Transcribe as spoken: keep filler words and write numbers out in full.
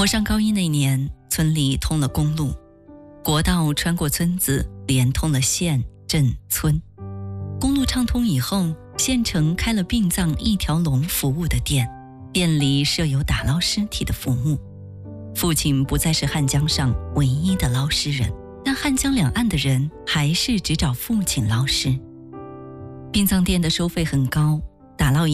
我上高一那年，村里通了公路，国道穿过村子，连通了县、镇、村。公路畅通以后，县城开了殡葬一条龙服务的店，店里设有打捞尸体的服务。父亲不再是汉江上唯一的捞尸人，但汉江两岸的人还是只找父亲捞尸。殡葬店的收费很高，打捞一